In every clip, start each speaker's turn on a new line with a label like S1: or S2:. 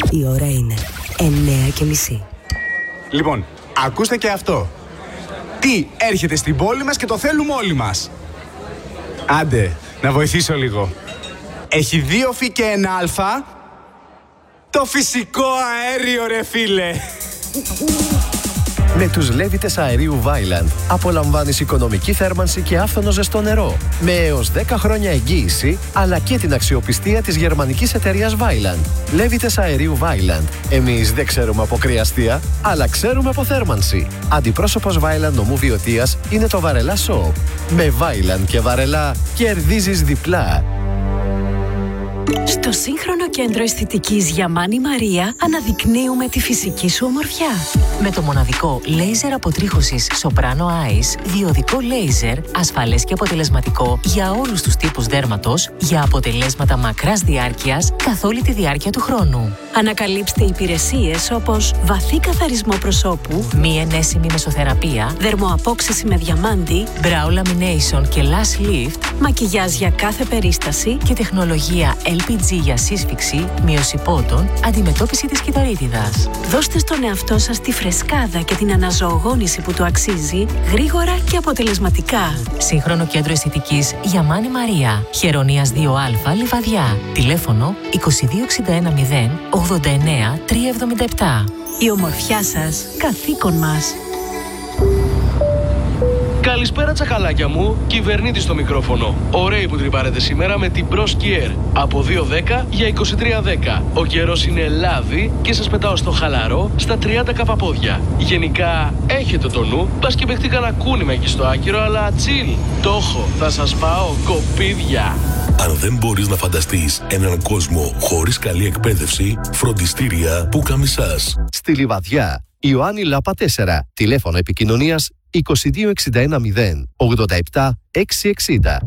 S1: Η ώρα είναι 9:30.
S2: Λοιπόν, ακούστε και αυτό. Τι έρχεται στην πόλη μας και το θέλουμε όλοι μας. Άντε, να βοηθήσω λίγο. Έχει 2 φ και 1 α. Το φυσικό αέριο, ρε φίλε.
S3: Με τους λέβητες αερίου Vaillant απολαμβάνεις οικονομική θέρμανση και άφθονο ζεστό νερό. Με έως 10 χρόνια εγγύηση, αλλά και την αξιοπιστία της γερμανικής εταιρείας Vaillant. Λέβητες αερίου Vaillant. Εμείς δεν ξέρουμε από κρυαστία, αλλά ξέρουμε από θέρμανση. Αντιπρόσωπος Vaillant νομού Βιωτίας είναι το Βαρελά Shop. Με Vaillant και Βαρελά κερδίζεις διπλά.
S4: Στο σύγχρονο κέντρο αισθητικής Γιαμάνι Μαρία αναδεικνύουμε τη φυσική σου ομορφιά. Με το μοναδικό λέιζερ αποτρίχωσης Soprano Eyes, διοδικό λέιζερ, ασφαλές και αποτελεσματικό για όλους τους τύπους δέρματος, για αποτελέσματα μακράς διάρκειας καθ' όλη τη διάρκεια του χρόνου. Ανακαλύψτε υπηρεσίες όπως βαθύ καθαρισμό προσώπου, μη ενέσιμη μεσοθεραπεία, δερμοαπόξεση με διαμάντι, brow lamination και lash lift, μακιγιάζ για κάθε περίσταση και τεχνολογία LPG για σύσφυξη, μείωση πότων, αντιμετώπιση της κυταρίτιδας. Δώστε στον εαυτό σας τη φρεσκάδα και την αναζωογόνηση που του αξίζει, γρήγορα και αποτελεσματικά. Σύγχρονο κέντρο αισθητικής Γιαμάνι Μαρία, Χερονίας 2α, Λιβαδιά. Τηλέφωνο 22610 89 377. Η ομορφιά σας, καθήκον μας.
S5: Καλησπέρα τσακαλάκια μου, κυβερνήτη στο μικρόφωνο. Ωραίοι που τρυπάρετε σήμερα με την Bros Kier. Από 2.10 για 23.10. Ο καιρός είναι λάδι και σας πετάω στο χαλαρό στα 30 καπαπόδια. Γενικά έχετε το νου, πας και παιχτεί κανένα κούνημα εκεί στο άκυρο, αλλά chill. Το έχω, θα σας πάω κοπίδια.
S6: Αν δεν μπορείς να φανταστείς έναν κόσμο χωρίς καλή εκπαίδευση, φροντιστήρια Πουκαμισάς.
S3: Στη Λιβαδιά, Ιωάννη Λάπα 4. Τηλέφωνο επικοινωνίας 2261 87 660.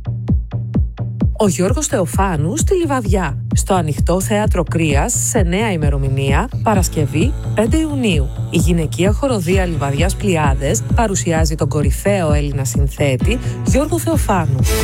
S7: Ο Γιώργος Θεοφάνου στη Λιβαδιά, στο Ανοιχτό Θέατρο Κρίας, σε νέα ημερομηνία, Παρασκευή 5 Ιουνίου. Η γυναικεία χοροδία Λιβαδιάς Πλιάδες παρουσιάζει τον κορυφαίο Έλληνα συνθέτη Γιώργο Θεοφάνου.